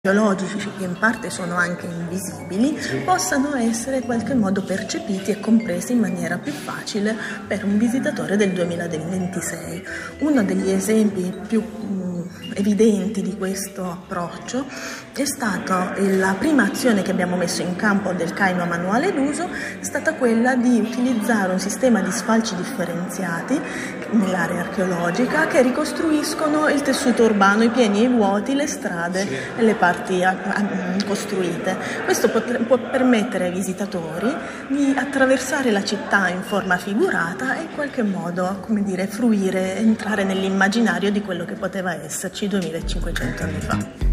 archeologici, che in parte sono anche invisibili, possano essere in qualche modo percepiti e compresi in maniera più facile per un visitatore del 2026. Uno degli esempi più evidenti di questo approccio è stata la prima azione che abbiamo messo in campo del Caino a manuale d'uso, è stata quella di utilizzare un sistema di sfalci differenziati nell'area archeologica che ricostruiscono il tessuto urbano, i pieni e i vuoti, le strade e le parti costruite. Questo può permettere ai visitatori di attraversare la città in forma figurata e in qualche modo, come dire, fruire, entrare nell'immaginario di quello che poteva esserci 2500 anni fa.